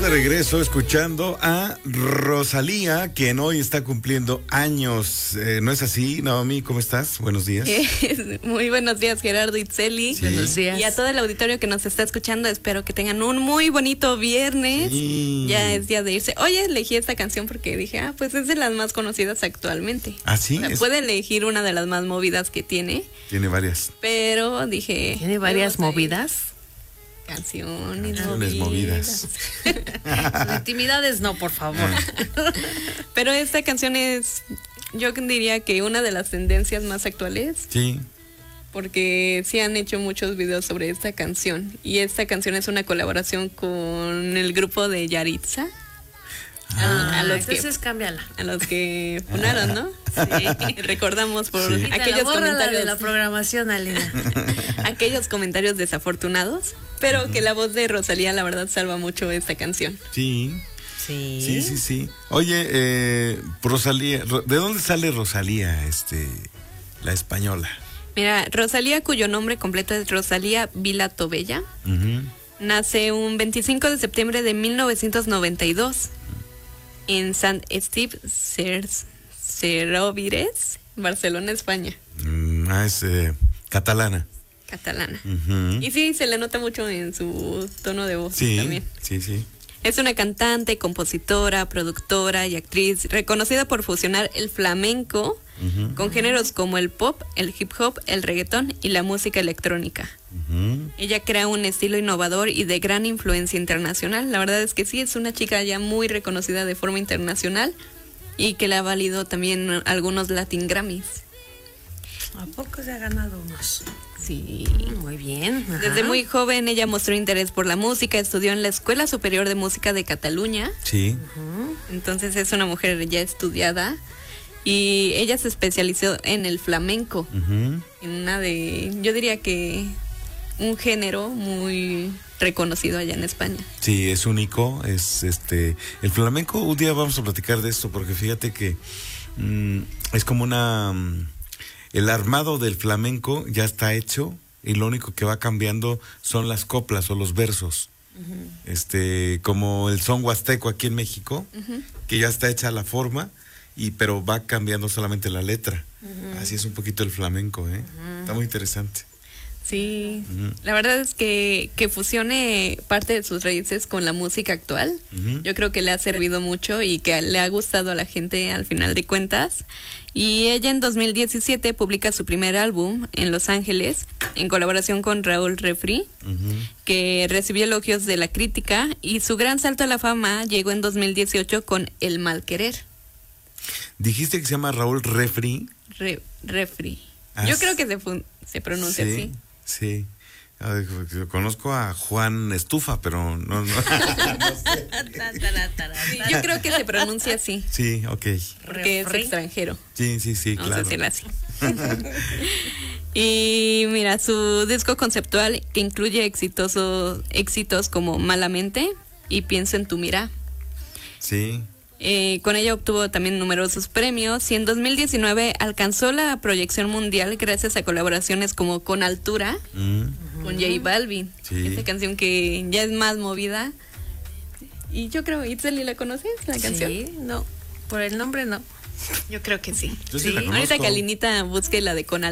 de regreso escuchando a Rosalía, quien hoy está cumpliendo años. ¿No es así, Naomi? ¿Cómo estás? Buenos días. Muy buenos días, Gerardo Itzeli. Sí. Buenos días. Y a todo el auditorio que nos está escuchando, espero que tengan un muy bonito viernes. Sí. Ya es día de irse. Hoy elegí esta canción porque dije, pues es de las más conocidas actualmente. ¿Ah, sí? O sea, puede elegir una de las más movidas que tiene. Tiene varias. Pero dije... ¿Tiene varias movidas? Canciones movidas. Intimidades no, por favor. Pero esta canción es, yo diría que una de las tendencias más actuales. Sí. Porque sí han hecho muchos videos sobre esta canción. Y esta canción es una colaboración con el grupo de Yaritza. Entonces cámbiala. A los que funaron, ¿no? Sí. Recordamos por Sí. aquellos comentarios de la programación, Alina. aquellos comentarios desafortunados. Pero que la voz de Rosalía, la verdad, salva mucho esta canción. Sí. Sí. Sí. Oye, Rosalía, ¿de dónde sale Rosalía, la española? Mira, Rosalía, cuyo nombre completo es Rosalía Vila Tobella, nace un 25 de septiembre de 1992 en Sant Esteve Sesrovires, Barcelona, España. Es catalana. Catalana. Ujú. Y sí, se le nota mucho en su tono de voz Sí, también. sí. Es una cantante, compositora, productora y actriz reconocida por fusionar el flamenco con géneros como el pop, el hip hop, el reggaetón y la música electrónica. Ella crea un estilo innovador y de gran influencia internacional. La verdad es que sí, es una chica ya muy reconocida de forma internacional y que le ha valido también algunos Latin Grammys. ¿A poco se ha ganado unos? Sí. Muy bien. Ajá. Desde muy joven ella mostró interés por la música, estudió en la Escuela Superior de Música de Cataluña. Sí. Entonces es una mujer ya estudiada y ella se especializó en el flamenco, en yo diría que un género muy reconocido allá en España. Sí, es único, es el flamenco. Un día vamos a platicar de esto porque fíjate que es como el armado del flamenco ya está hecho y lo único que va cambiando son las coplas o los versos. Como el son huasteco aquí en México, que ya está hecha la forma pero va cambiando solamente la letra. Así es un poquito el flamenco, Está muy interesante. Sí, la verdad es que fusione parte de sus raíces con la música actual. Yo creo que le ha servido mucho y que le ha gustado a la gente al final de cuentas. Y ella en 2017 publica su primer álbum en Los Ángeles en colaboración con Raúl Refri, que recibió elogios de la crítica, y su gran salto a la fama llegó en 2018 con El Mal Querer. ¿Dijiste que se llama Raúl Refri? Refri. Yo creo que se pronuncia así. Sí. Conozco a Juan Estufa, pero no sé. Yo creo que se pronuncia así. Sí, ok. Porque es extranjero. Sí, Vamos claro. a decirlo así. Y mira, su disco conceptual que incluye éxitos como Malamente y Pienso en tu Mirá. Sí. Con ella obtuvo también numerosos premios y en 2019 alcanzó la proyección mundial gracias a colaboraciones como Con Altura, con J Balvin. Sí. Esta canción que ya es más movida. Y yo creo, Itzeli, ¿la conoces, la canción? Sí, no. Por el nombre no. Yo creo que sí. Yo sí la conozco. Ahorita que Alinita busque la de Con